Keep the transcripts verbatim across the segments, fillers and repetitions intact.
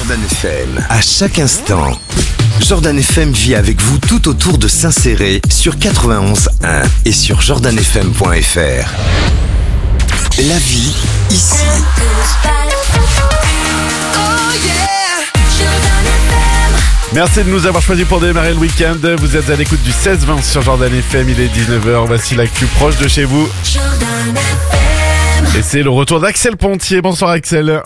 Jordan F M. À chaque instant, Jordan F M vit avec vous tout autour de Saint-Céré sur quatre-vingt-onze un et sur jordan f m point f r. La vie ici. Merci de nous avoir choisis pour démarrer le week-end. Vous êtes à l'écoute du seize vingt sur Jordan F M, il est dix-neuf heures. Voici l'actu proche de chez vous. Et c'est le retour d'Axel Pontier. Bonsoir Axel.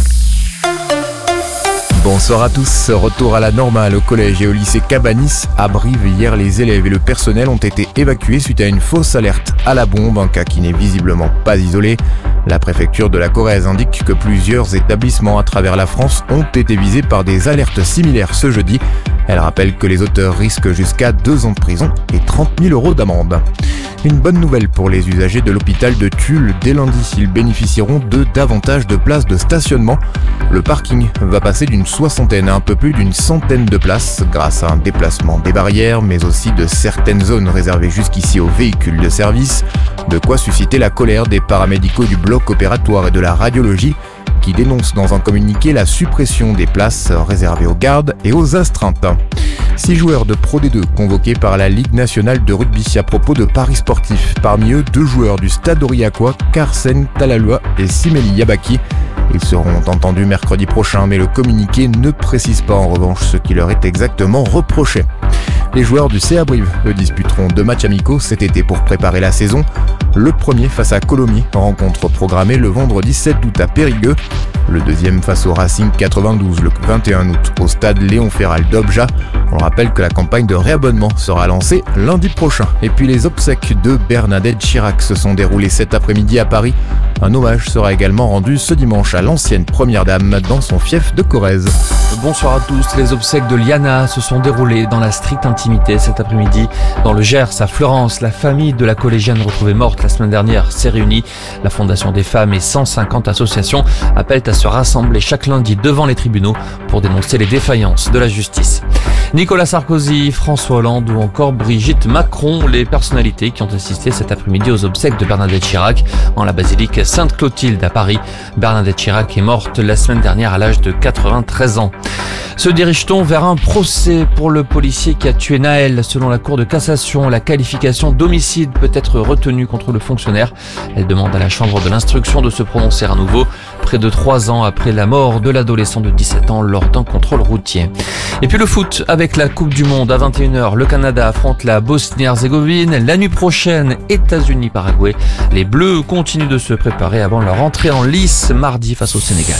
Bonsoir à tous. Retour à la normale au collège et au lycée Cabanis à Brive. Hier, les élèves et le personnel ont été évacués suite à une fausse alerte à la bombe, un cas qui n'est visiblement pas isolé. La préfecture de la Corrèze indique que plusieurs établissements à travers la France ont été visés par des alertes similaires ce jeudi. Elle rappelle que les auteurs risquent jusqu'à deux ans de prison et trente mille euros d'amende. Une bonne nouvelle pour les usagers de l'hôpital de Tulle. Dès lundi, ils bénéficieront de davantage de places de stationnement. Le parking va passer d'une soixantaine à un peu plus d'une centaine de places grâce à un déplacement des barrières, mais aussi de certaines zones réservées jusqu'ici aux véhicules de service. De quoi susciter la colère des paramédicaux du bloc opératoire et de la radiologie qui dénoncent dans un communiqué la suppression des places réservées aux gardes et aux astreintes. Six joueurs de Pro D deux convoqués par la Ligue nationale de rugby à propos de paris sportifs. Parmi eux, deux joueurs du Stade Aurillacois, Carsen Talalua et Simeli Yabaki. Ils seront entendus mercredi prochain, mais le communiqué ne précise pas en revanche ce qui leur est exactement reproché. Les joueurs du C A Brive, eux, disputeront deux matchs amicaux cet été pour préparer la saison. Le premier face à Colomiers, rencontre programmée le vendredi sept août à Périgueux. Le deuxième face au Racing quatre-vingt-douze le vingt et un août au stade Léon Ferral d'Obja. On rappelle que la campagne de réabonnement sera lancée lundi prochain. Et puis les obsèques de Bernadette Chirac se sont déroulées cet après-midi à Paris. Un hommage sera également rendu ce dimanche à l'ancienne première dame dans son fief de Corrèze. Bonsoir à tous. Les obsèques de Liana se sont déroulées dans la stricte intimité cet après-midi. Dans le Gers, à Fleurance, la famille de la collégienne retrouvée morte la semaine dernière s'est réunie. La Fondation des femmes et cent cinquante associations appellent à se rassembler chaque lundi devant les tribunaux pour dénoncer les défaillances de la justice. Nicolas Sarkozy, François Hollande ou encore Brigitte Macron, les personnalités qui ont assisté cet après-midi aux obsèques de Bernadette Chirac en la basilique Sainte-Clotilde à Paris. Bernadette Chirac est morte la semaine dernière à l'âge de quatre-vingt-treize ans. Se dirige-t-on vers un procès pour le policier qui a tué Naël? Selon la Cour de cassation, la qualification d'homicide peut être retenue contre le fonctionnaire. Elle demande à la Chambre de l'instruction de se prononcer à nouveau, près de trois ans après la mort de l'adolescent de dix-sept ans lors d'un contrôle routier. Et puis le foot, avec la Coupe du Monde à vingt et une heures, le Canada affronte la Bosnie-Herzégovine. La nuit prochaine, États-Unis-Paraguay. Les Bleus continuent de se préparer avant leur entrée en lice mardi face au Sénégal.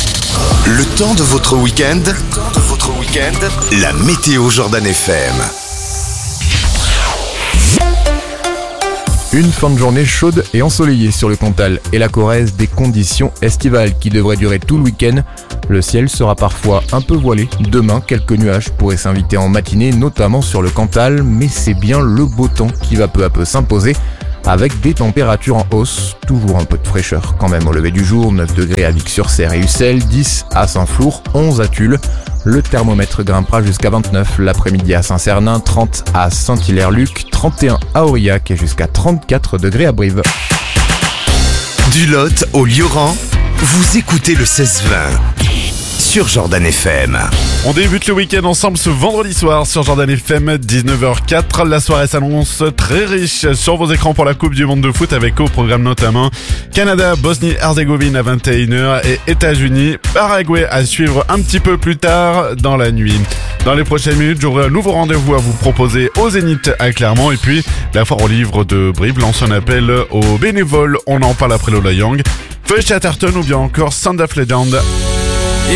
Le temps de votre week-end, le temps de votre week-end, la météo Jordan F M. Une fin de journée chaude et ensoleillée sur le Cantal et la Corrèze, des conditions estivales qui devraient durer tout le week-end. Le ciel sera parfois un peu voilé. Demain, quelques nuages pourraient s'inviter en matinée, notamment sur le Cantal, mais c'est bien le beau temps qui va peu à peu s'imposer, avec des températures en hausse, toujours un peu de fraîcheur quand même au lever du jour, neuf degrés à Vic-sur-Cère et Ussel, dix à Saint-Flour, onze à Tulle. Le thermomètre grimpera jusqu'à vingt-neuf l'après-midi à Saint-Cernin, trente à Saint-Hilaire-Luc, trente et un à Aurillac et jusqu'à trente-quatre degrés à Brive. Du Lot au Lioran, vous écoutez le seize vingt sur Jordan F M. On débute le week-end ensemble ce vendredi soir sur Jordan F M, dix-neuf heures quatre. La soirée s'annonce très riche sur vos écrans pour la Coupe du Monde de foot avec au programme notamment Canada, Bosnie-Herzégovine à vingt et une heures et États-Unis, Paraguay à suivre un petit peu plus tard dans la nuit. Dans les prochaines minutes, j'aurai un nouveau rendez-vous à vous proposer au Zénith à Clermont et puis la foire aux livres de Brive lance un appel aux bénévoles. On en parle après Lola Young, Feu Chatterton ou bien encore Sound of Legend.